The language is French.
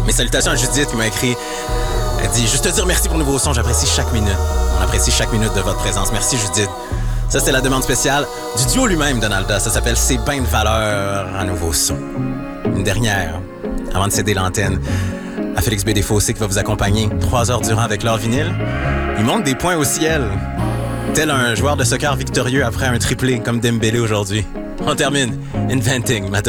Mes salutations à Judith qui m'a écrit. Elle dit « Juste te dire merci pour le nouveau son, j'apprécie chaque minute. On apprécie chaque minute de votre présence. Merci Judith. » Ça, c'est la demande spéciale du duo lui-même, Donalda. Ça s'appelle « C'est ben de valeur, un nouveau son ». Une dernière, avant de céder l'antenne, à Félix B. Desfossés qui va vous accompagner 3 heures durant avec leur vinyle. Il monte des points au ciel, tel un joueur de soccer victorieux après un triplé comme Dembélé aujourd'hui. On termine. Inventing, ma